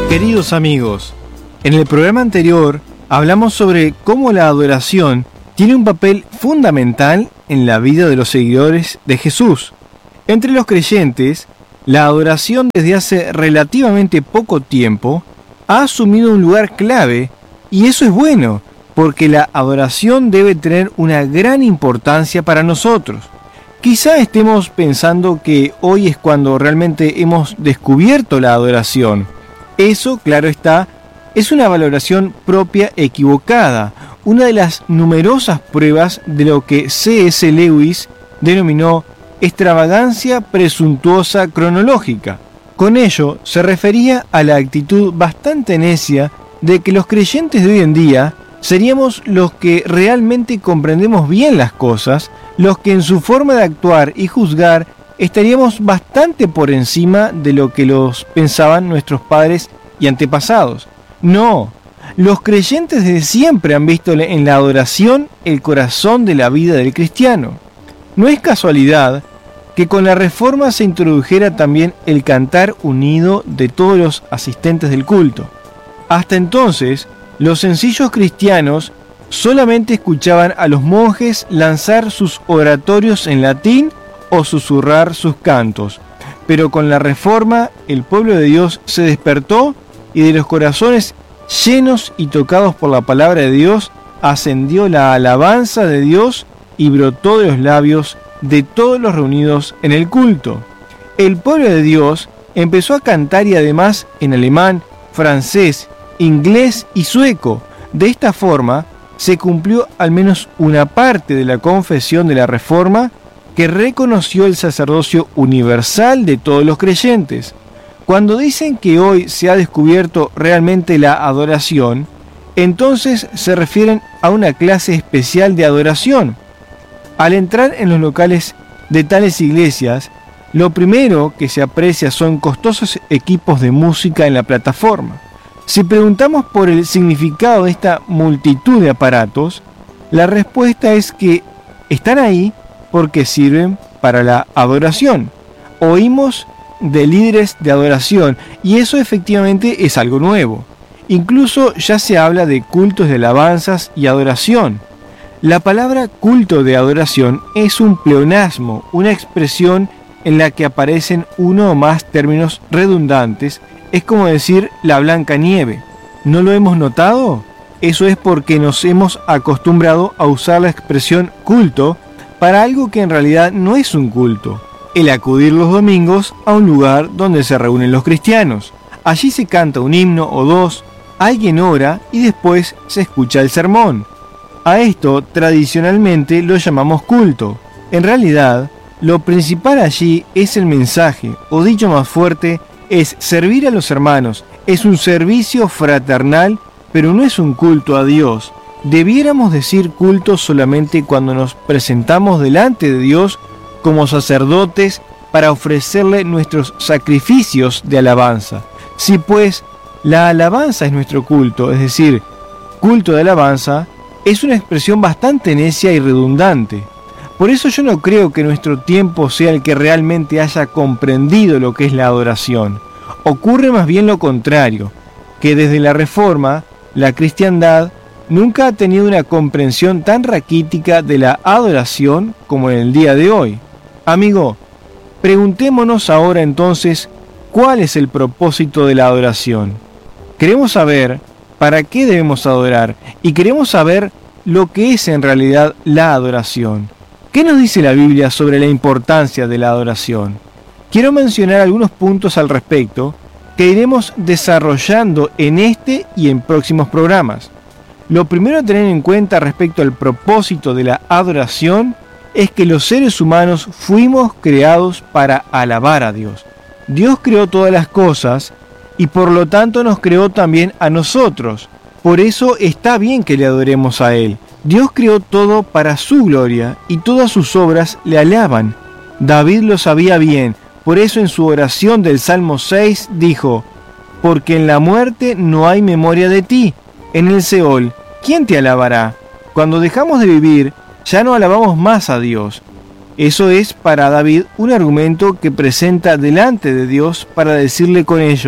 Queridos amigos, en el programa anterior hablamos sobre cómo la adoración tiene un papel fundamental en la vida de los seguidores de Jesús. Entre los creyentes, la adoración desde hace relativamente poco tiempo ha asumido un lugar clave, y eso es bueno, porque la adoración debe tener una gran importancia para nosotros. Quizá estemos pensando que hoy es cuando realmente hemos descubierto la adoración. Eso, claro está, es una valoración propia equivocada, una de las numerosas pruebas de lo que C.S. Lewis denominó extravagancia presuntuosa cronológica. Con ello se refería a la actitud bastante necia de que los creyentes de hoy en día seríamos los que realmente comprendemos bien las cosas, los que en su forma de actuar y juzgar estaríamos bastante por encima de lo que los pensaban nuestros padres y antepasados. No, los creyentes desde siempre han visto en la adoración el corazón de la vida del cristiano. No es casualidad que con la Reforma se introdujera también el cantar unido de todos los asistentes del culto. Hasta entonces, los sencillos cristianos solamente escuchaban a los monjes lanzar sus oratorios en latín o susurrar sus cantos. Pero con la Reforma, el pueblo de Dios se despertó y de los corazones llenos y tocados por la palabra de Dios, ascendió la alabanza de Dios y brotó de los labios de todos los reunidos en el culto. El pueblo de Dios empezó a cantar, y además en alemán, francés, inglés y sueco. De esta forma se cumplió al menos una parte de la confesión de la Reforma, que reconoció el sacerdocio universal de todos los creyentes. Cuando dicen que hoy se ha descubierto realmente la adoración, entonces se refieren a una clase especial de adoración. Al entrar en los locales de tales iglesias, lo primero que se aprecia son costosos equipos de música en la plataforma. Si preguntamos por el significado de esta multitud de aparatos, la respuesta es que están ahí porque sirven para la adoración. Oímos de líderes de adoración, y eso efectivamente es algo nuevo. Incluso ya se habla de cultos de alabanzas y adoración. La palabra culto de adoración es un pleonasmo, una expresión en la que aparecen uno o más términos redundantes. Es como decir la blanca nieve. ¿No lo hemos notado? Eso es porque nos hemos acostumbrado a usar la expresión culto para algo que en realidad no es un culto: el acudir los domingos a un lugar donde se reúnen los cristianos. Allí se canta un himno o dos, alguien ora y después se escucha el sermón. A esto tradicionalmente lo llamamos culto. En realidad, lo principal allí es el mensaje, o dicho más fuerte, es servir a los hermanos. Es un servicio fraternal, pero no es un culto a Dios. Debiéramos decir culto solamente cuando nos presentamos delante de Dios como sacerdotes para ofrecerle nuestros sacrificios de alabanza. Si pues la alabanza es nuestro culto, es decir, culto de alabanza, es una expresión bastante necia y redundante. Por eso yo no creo que nuestro tiempo sea el que realmente haya comprendido lo que es la adoración. Ocurre más bien lo contrario, que desde la Reforma, la cristiandad nunca ha tenido una comprensión tan raquítica de la adoración como en el día de hoy. Amigo, preguntémonos ahora entonces, ¿cuál es el propósito de la adoración? Queremos saber para qué debemos adorar, y queremos saber lo que es en realidad la adoración. ¿Qué nos dice la Biblia sobre la importancia de la adoración? Quiero mencionar algunos puntos al respecto que iremos desarrollando en este y en próximos programas. Lo primero a tener en cuenta respecto al propósito de la adoración es que los seres humanos fuimos creados para alabar a Dios. Dios creó todas las cosas y por lo tanto nos creó también a nosotros. Por eso está bien que le adoremos a Él. Dios creó todo para su gloria y todas sus obras le alaban. David lo sabía bien, por eso en su oración del Salmo 6 dijo: porque en la muerte no hay memoria de ti, en el Seol, ¿quién te alabará? Cuando dejamos de vivir, ya no alabamos más a Dios. Eso es para David un argumento que presenta delante de Dios para decirle con ello: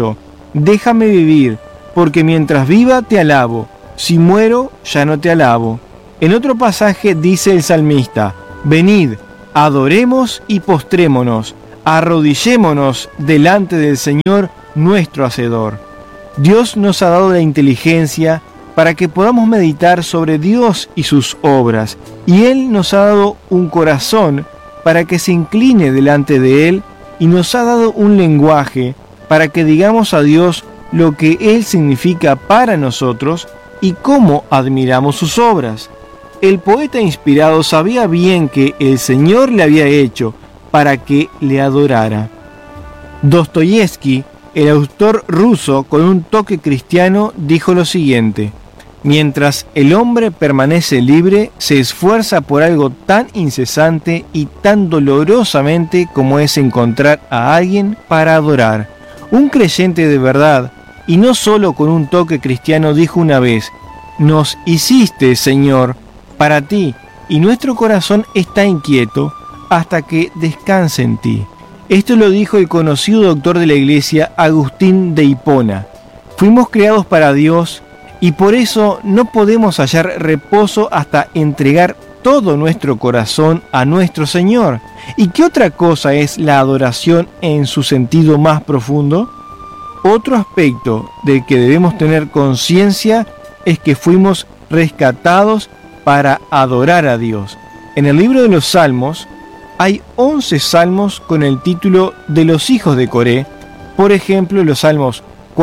déjame vivir, porque mientras viva te alabo, si muero ya no te alabo. En otro pasaje dice el salmista, venid, adoremos y postrémonos, arrodillémonos delante del Señor nuestro Hacedor. Dios nos ha dado la inteligencia para que podamos meditar sobre Dios y sus obras, y Él nos ha dado un corazón para que se incline delante de Él, y nos ha dado un lenguaje para que digamos a Dios lo que Él significa para nosotros y cómo admiramos sus obras. El poeta inspirado sabía bien que el Señor le había hecho para que le adorara. Dostoyevski, el autor ruso con un toque cristiano, dijo lo siguiente: mientras el hombre permanece libre, se esfuerza por algo tan incesante y tan dolorosamente como es encontrar a alguien para adorar. Un creyente de verdad, y no solo con un toque cristiano, dijo una vez: nos hiciste, Señor, para ti, y nuestro corazón está inquieto hasta que descanse en ti. Esto lo dijo el conocido doctor de la Iglesia, Agustín de Hipona. Fuimos creados para Dios, y por eso no podemos hallar reposo hasta entregar todo nuestro corazón a nuestro Señor. ¿Y qué otra cosa es la adoración en su sentido más profundo? Otro aspecto del que debemos tener conciencia es que fuimos rescatados para adorar a Dios. En el libro de los Salmos hay 11 salmos con el título de los hijos de Coré, por ejemplo los salmos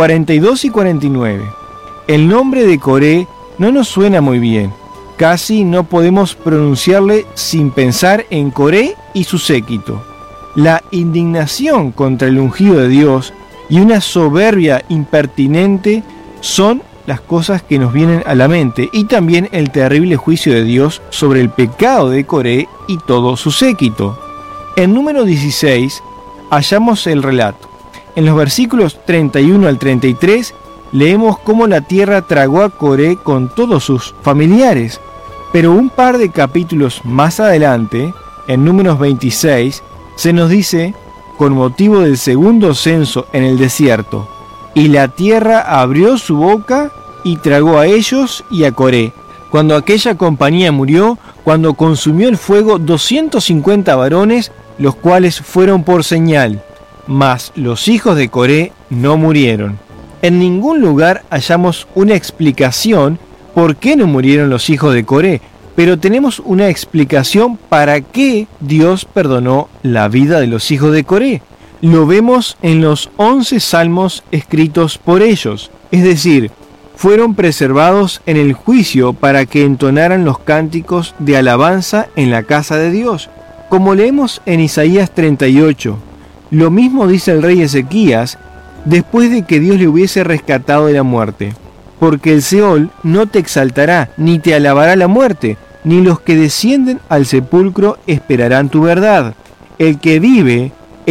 42 y 49. El nombre de Coré no nos suena muy bien, casi no podemos pronunciarle sin pensar en Coré y su séquito. La indignación contra el ungido de Dios y una soberbia impertinente son las cosas que nos vienen a la mente, y también el terrible juicio de Dios sobre el pecado de Coré y todo su séquito. En número 16 hallamos el relato. En los versículos 31 al 33 leemos cómo la tierra tragó a Coré con todos sus familiares, pero un par de capítulos más adelante, en números 26, se nos dice, con motivo del segundo censo en el desierto, y la tierra abrió su boca y tragó a ellos y a Coré. Cuando aquella compañía murió, cuando consumió el fuego 250 varones, los cuales fueron por señal, mas los hijos de Coré no murieron. En ningún lugar hallamos una explicación por qué no murieron los hijos de Coré, pero tenemos una explicación para qué Dios perdonó la vida de los hijos de Coré. Lo vemos en los 11 salmos escritos por ellos, es decir, fueron preservados en el juicio para que entonaran los cánticos de alabanza en la casa de Dios. Como leemos en Isaías 38, lo mismo dice el rey Ezequías después de que Dios le hubiese rescatado de la muerte. Porque el Seol no te exaltará, ni te alabará la muerte, ni los que descienden al sepulcro esperarán tu verdad. El que vive,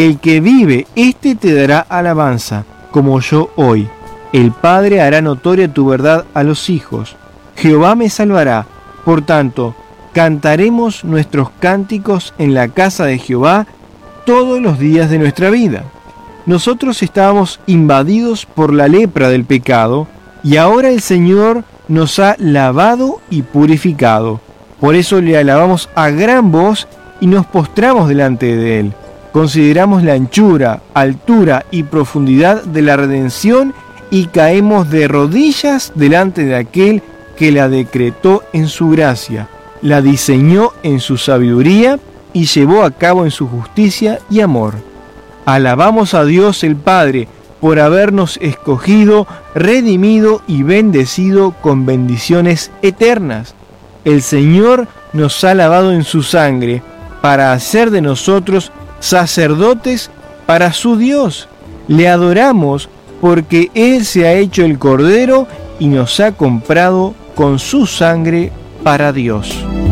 éste te dará alabanza, como yo hoy. El Padre hará notoria tu verdad a los hijos. Jehová me salvará. Por tanto, cantaremos nuestros cánticos en la casa de Jehová todos los días de nuestra vida. Nosotros estábamos invadidos por la lepra del pecado, y ahora el Señor nos ha lavado y purificado. Por eso le alabamos a gran voz y nos postramos delante de Él. Consideramos la anchura, altura y profundidad de la redención y caemos de rodillas delante de aquel que la decretó en su gracia, la diseñó en su sabiduría y llevó a cabo en su justicia y amor. Alabamos a Dios el Padre por habernos escogido, redimido y bendecido con bendiciones eternas. El Señor nos ha lavado en su sangre para hacer de nosotros sacerdotes para su Dios. Le adoramos porque Él se ha hecho el Cordero y nos ha comprado con su sangre para Dios.